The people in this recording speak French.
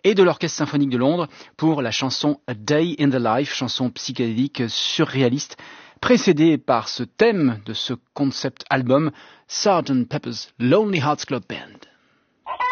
et de l'Orchestre Symphonique de Londres pour la chanson A Day in the Life, chanson psychédélique surréaliste, précédée par ce thème de ce concept album, Sgt. Pepper's Lonely Hearts Club Band.